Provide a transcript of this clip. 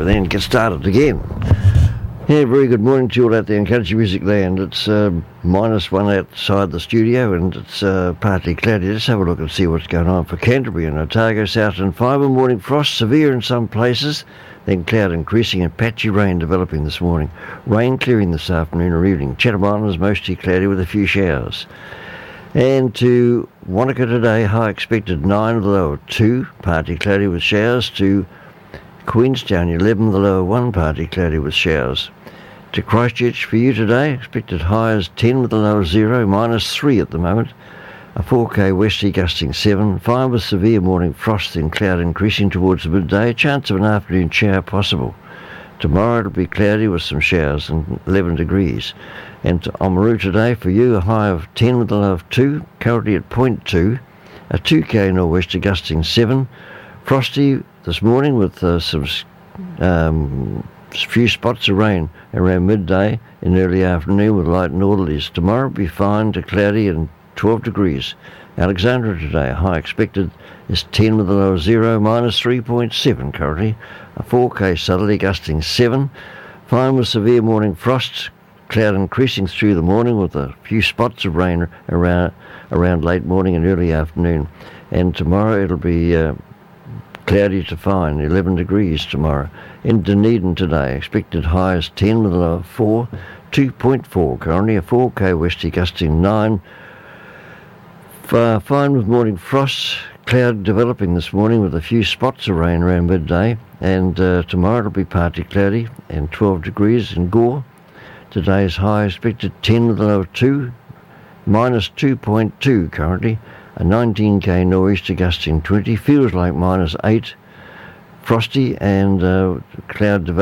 over there and get started again. Yeah, very good morning to you all out there in country music land. It's -1 outside the studio and it's partly cloudy. Let's have a look and see what's going on for Canterbury and Otago. Southern Fibre, morning frost, severe in some places, then cloud increasing and patchy rain developing this morning. Rain clearing this afternoon or evening. Chatham Islands mostly cloudy with a few showers. And to Wanaka today, high expected 9 with a low of 2, partly cloudy with showers. To Queenstown 11 with a low of 1, partly cloudy with showers. To Christchurch for you today, expected high as 10 with a low of 0, -3 at the moment. A 4k westerly gusting 7, 5 with severe morning frost and cloud increasing towards midday, chance of an afternoon shower possible. Tomorrow it'll be cloudy with some showers and 11 degrees. And to Oamaru today for you, a high of 10 with a low of 2, currently at 0.2, a 2k nor'wester gusting 7, frosty this morning with some few spots of rain around midday and early afternoon with light northerlies. Tomorrow will be fine to cloudy and 12 degrees. Alexandra today, a high expected is 10 with a low of 0, -3.7 currently. A 4k southerly gusting 7, fine with severe morning frost, cloud increasing through the morning with a few spots of rain around late morning and early afternoon. And tomorrow it'll be cloudy to fine, 11 degrees tomorrow. In Dunedin today, expected high is 10 with a low of 4, 2.4 currently, a 4k westerly gusting 9. Fine with morning frost, cloud developing this morning with a few spots of rain around midday. And tomorrow it'll be partly cloudy and 12 degrees in Gore. Today's high expected 10 with a low of 2, -2.2 currently. A 19k nor'easter gusting 20, feels like -8, frosty and cloud developing.